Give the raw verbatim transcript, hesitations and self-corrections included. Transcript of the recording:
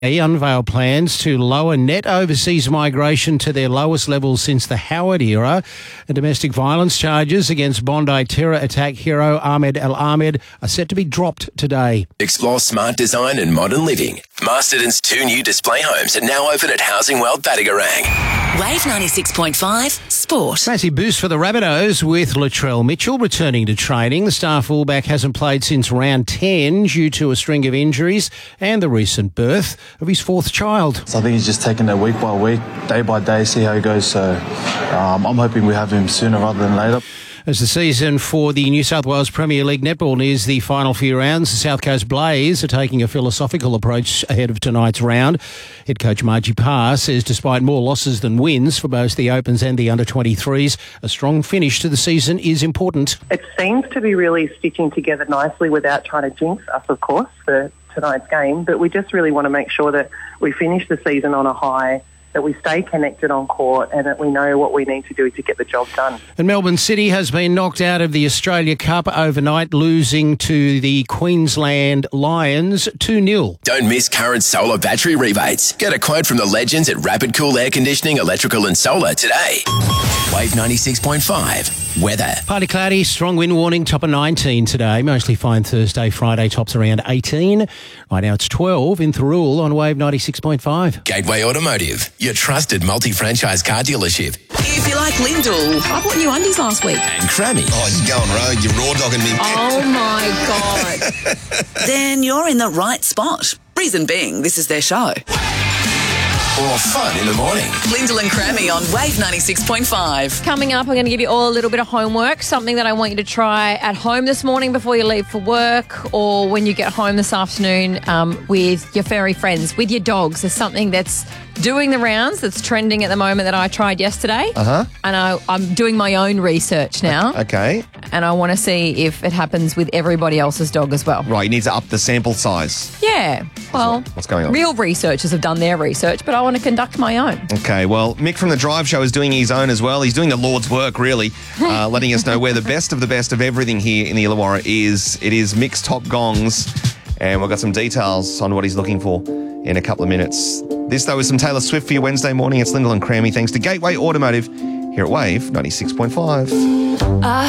They unveiled plans to lower net overseas migration to their lowest levels since the Howard era. And domestic violence charges against Bondi terror attack hero Ahmed El Ahmed are set to be dropped today. Explore smart design and modern living. Masterton's two new display homes are now open at Housing World Battigarang. Wave ninety-six point five Sport. Massive boost for the Rabbitohs with Latrell Mitchell returning to training. The star fullback hasn't played since round ten due to a string of injuries and the recent birth of his fourth child. So I think he's just taking it week by week, day by day, see how he goes. So um, I'm hoping we have him sooner rather than later. As the season for the New South Wales Premier League netball nears the final few rounds, the South Coast Blaze are taking a philosophical approach ahead of tonight's round. Head coach Margie Parr says despite more losses than wins for both the Opens and the under twenty-threes, a strong finish to the season is important. It seems to be really stitching together nicely without trying to jinx us, of course, for tonight's game. But we just really want to make sure that we finish the season on a high, that we stay connected on court and that we know what we need to do to get the job done. And Melbourne City has been knocked out of the Australia Cup overnight, losing to the Queensland Lions two nil. Don't miss current solar battery rebates. Get a quote from the legends at Rapid Cool Air Conditioning, Electrical and Solar today. Wave ninety-six point five. Weather. Partly cloudy, strong wind warning, top of nineteen today. Mostly fine Thursday, Friday, tops around eighteen. Right now it's twelve in Thirroul on Wave ninety-six point five. Gateway Automotive, your trusted multi-franchise car dealership. If you like Lindell, I bought new undies last week. And Crammy. Oh, you're going rogue. You're raw dogging me. Oh, my God. Then you're in the right spot. Reason being, this is their show. Or fun in the morning. Lindell and Crammy on Wave ninety-six point five. Coming up, I'm going to give you all a little bit of homework, something that I want you to try at home this morning before you leave for work or when you get home this afternoon um, with your furry friends, with your dogs. There's something that's doing the rounds, that's trending at the moment that I tried yesterday. Uh-huh. And I, I'm doing my own research now. Okay. And I want to see if it happens with everybody else's dog as well. Right, you need to up the sample size. Yeah. Well, What's going on? Real researchers have done their research, but I want to conduct my own. Okay, well, Mick from The Drive Show is doing his own as well. He's doing the Lord's work, really, uh, letting us know where the best of the best of everything here in the Illawarra is. It is Mick's Top Gongs, and we've got some details on what he's looking for in a couple of minutes. This, though, is some Taylor Swift for your Wednesday morning. It's Lindell and Crammy, thanks to Gateway Automotive here at Wave ninety-six point five. I